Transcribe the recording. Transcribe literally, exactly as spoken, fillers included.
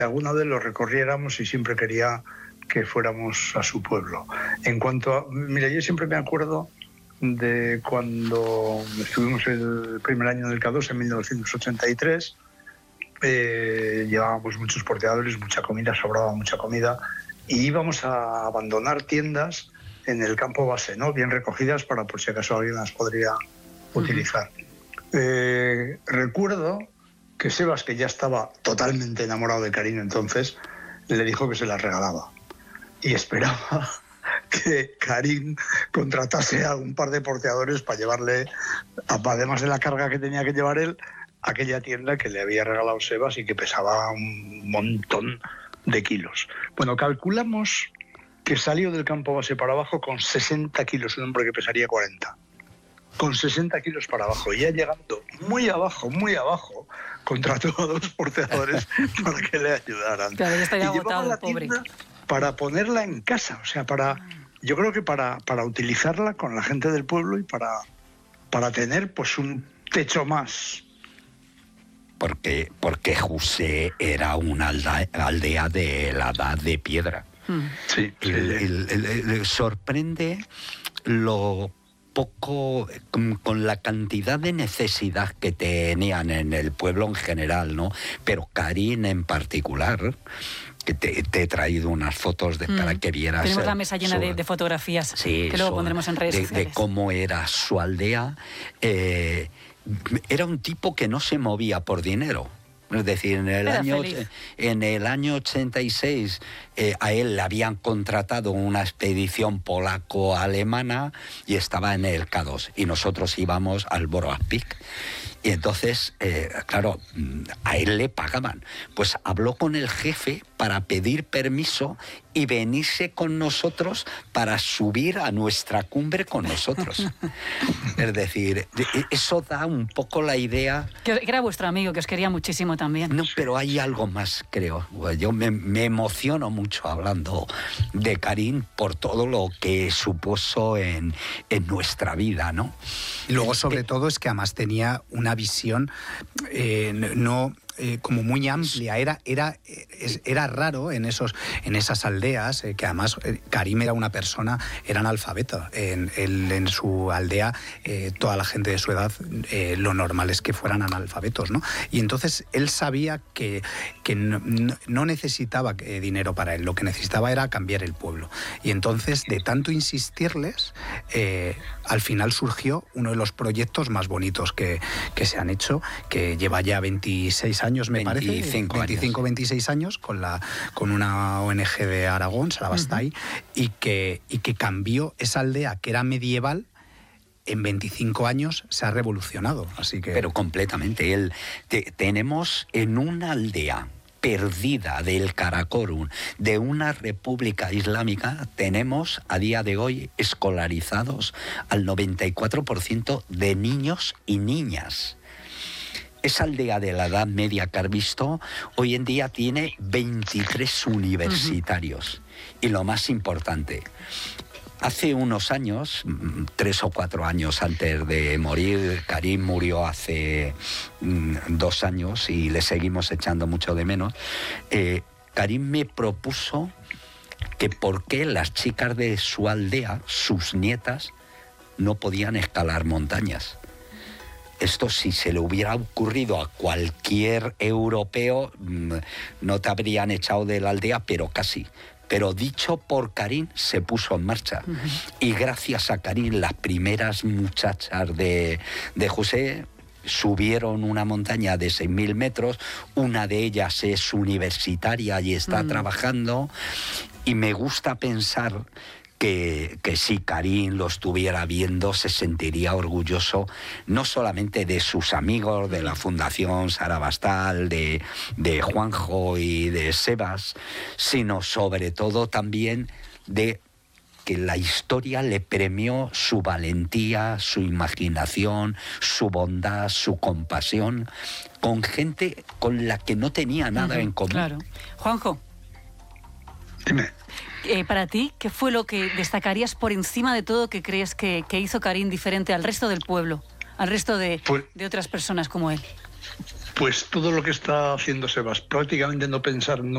alguna vez lo recorriéramos y siempre quería que fuéramos a su pueblo. En cuanto a... Mira, yo siempre me acuerdo de cuando estuvimos el primer año del K dos, en mil novecientos ochenta y tres, eh, llevábamos muchos porteadores, mucha comida, sobraba mucha comida, y íbamos a abandonar tiendas en el campo base, ¿no? Bien recogidas para por si acaso alguien las podría utilizar. Uh-huh. Eh, recuerdo que Sebas, que ya estaba totalmente enamorado de Karin entonces, le dijo que se las regalaba. Y esperaba que Karin contratase a un par de porteadores para llevarle, además de la carga que tenía que llevar él, a aquella tienda que le había regalado Sebas y que pesaba un montón de kilos. Bueno, calculamos que salió del campo base para abajo con sesenta kilos, un hombre que pesaría cuarenta. Con sesenta kilos para abajo, y ya llegando muy abajo, muy abajo, contrató a dos porteadores para que le ayudaran. Claro, ya estaría y agotado, la pobre. Para ponerla en casa, o sea, para, yo creo que para, para utilizarla con la gente del pueblo y para, para tener pues un techo más. Porque, porque José era una aldea, aldea de la edad de piedra. Hmm. Sí, sí. El, el, el, el, sorprende lo poco, con, con la cantidad de necesidad que tenían en el pueblo en general, ¿no? Pero Karin en particular, que te, te he traído unas fotos de, mm. para que vieras. Tenemos la mesa llena su, de, de fotografías, sí, que luego pondremos en redes de, sociales. De cómo era su aldea. Eh, era un tipo que no se movía por dinero. Es decir, en el, año, en el año ochenta y seis eh, a él le habían contratado una expedición polaco-alemana y estaba en el K dos. Y nosotros íbamos al Boroapik. Y entonces, eh, claro, a él le pagaban. Pues habló con el jefe para pedir permiso y venirse con nosotros para subir a nuestra cumbre con nosotros. Es decir, eso da un poco la idea... Que era vuestro amigo, que os quería muchísimo también. No, pero hay algo más, creo. Yo me, me emociono mucho hablando de Karin por todo lo que supuso en, en nuestra vida, ¿no? Y luego, sobre que, todo, es que además tenía una visión eh, no... Eh, como muy amplia, era, era, era raro en, esos, en esas aldeas, eh, que además eh, Karim era una persona, era analfabeto. En, en, en su aldea, eh, toda la gente de su edad, eh, lo normal es que fueran analfabetos, ¿no? Y entonces él sabía que, que no, no necesitaba eh, dinero para él, lo que necesitaba era cambiar el pueblo. Y entonces, de tanto insistirles, eh, al final surgió uno de los proyectos más bonitos que, que se han hecho, que lleva ya veintiséis años, me parece, veinticinco, veintiséis años, con, la, con una O N G de Aragón, Sarabastay, uh-huh. y, que, y que cambió esa aldea que era medieval. En veinticinco años se ha revolucionado, así que... Pero completamente. El, te, tenemos en una aldea perdida del Karakorum, de una república islámica, tenemos a día de hoy escolarizados al noventa y cuatro por ciento de niños y niñas. Esa aldea de la Edad Media que has visto, hoy en día tiene veintitrés universitarios. Uh-huh. Y lo más importante, hace unos años, tres o cuatro años antes de morir, Karim murió hace mm, dos años y le seguimos echando mucho de menos, eh, Karim me propuso que por qué las chicas de su aldea, sus nietas, no podían escalar montañas. Esto, si se le hubiera ocurrido a cualquier europeo, no te habrían echado de la aldea, pero casi. Pero dicho por Karin, se puso en marcha. Uh-huh. Y gracias a Karin, las primeras muchachas de, de José subieron una montaña de seis mil metros. Una de ellas es universitaria y está uh-huh. trabajando. Y me gusta pensar... Que, que si Karin lo estuviera viendo, se sentiría orgulloso no solamente de sus amigos de la Fundación Sarabastay, de, de Juanjo y de Sebas, sino sobre todo también de que la historia le premió su valentía, su imaginación, su bondad, su compasión, con gente con la que no tenía nada uh-huh, en común. Claro. Juanjo. Dime. Eh, para ti, ¿qué fue lo que destacarías por encima de todo que crees que, que hizo Karin diferente al resto del pueblo, al resto de, pues, de otras personas como él? Pues todo lo que está haciendo Sebas, prácticamente no pensar... No